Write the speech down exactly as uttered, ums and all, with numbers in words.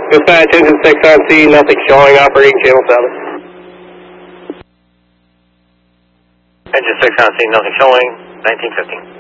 Dispatch, engine six on C, nothing showing, operating channel seven. Engine six on C, nothing showing, nineteen fifteen.